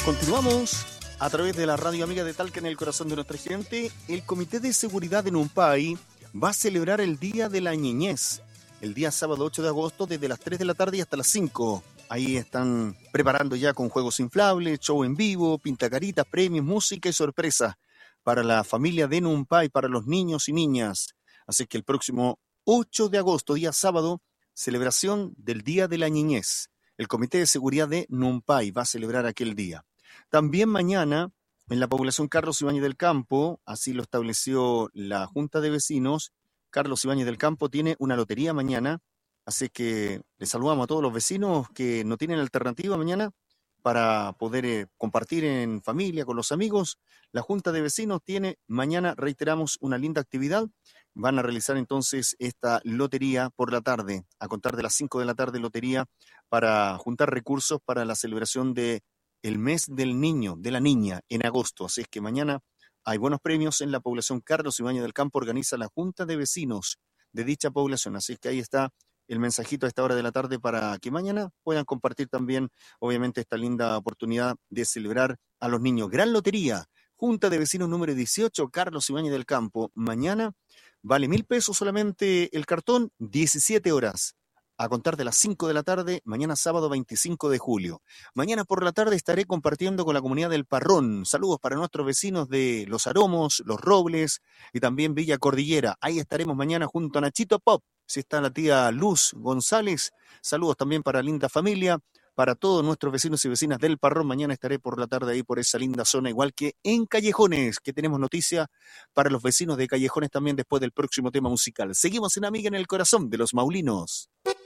Continuamos a través de la radio amiga de Talca en el corazón de nuestra gente. El Comité de Seguridad de Numpay va a celebrar el Día de la Niñez, el día sábado 8 de agosto desde las 3 de la tarde y hasta las 5. Ahí están preparando ya con juegos inflables, show en vivo, pintacaritas, premios, música y sorpresas para la familia de Numpay, para los niños y niñas. Así que el próximo 8 de agosto, día sábado, celebración del Día de la Niñez. El Comité de Seguridad de Numpay va a celebrar aquel día. También mañana, en la población Carlos Ibáñez del Campo, así lo estableció la Junta de Vecinos, Carlos Ibáñez del Campo tiene una lotería mañana, así que les saludamos a todos los vecinos que no tienen alternativa mañana para poder compartir en familia, con los amigos. La Junta de Vecinos tiene mañana, reiteramos, una linda actividad. Van a realizar entonces esta lotería por la tarde, a contar de las 5 de la tarde, lotería para juntar recursos para la celebración de el mes del niño, de la niña, en agosto. Así es que mañana hay buenos premios en la población Carlos Ibáñez del Campo, organiza la Junta de Vecinos de dicha población. Así es que ahí está el mensajito a esta hora de la tarde para que mañana puedan compartir también, obviamente, esta linda oportunidad de celebrar a los niños. Gran lotería, Junta de Vecinos número 18, Carlos Ibáñez del Campo. Mañana vale 1.000 pesos solamente el cartón, 17 horas. A contar de las 5 de la tarde, mañana sábado 25 de julio. Mañana por la tarde estaré compartiendo con la comunidad del Parrón. Saludos para nuestros vecinos de Los Aromos, Los Robles y también Villa Cordillera. Ahí estaremos mañana junto a Nachito Pop. Si está la tía Luz González. Saludos también para linda familia, para todos nuestros vecinos y vecinas del Parrón. Mañana estaré por la tarde ahí por esa linda zona, igual que en Callejones, que tenemos noticia para los vecinos de Callejones también después del próximo tema musical. Seguimos en Amiga en el Corazón de los Maulinos.